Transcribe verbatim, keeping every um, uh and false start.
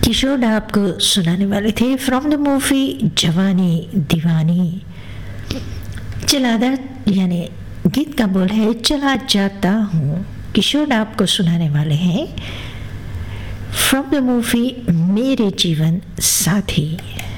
किशोर आपको सुनाने वाले थे फ्रॉम द मूवी जवानी दीवानी। चलादा यानी गीत का बोल है चला जाता हूँ। किशोर आपको सुनाने वाले हैं फ्रॉम द मूवी मेरे जीवन साथी।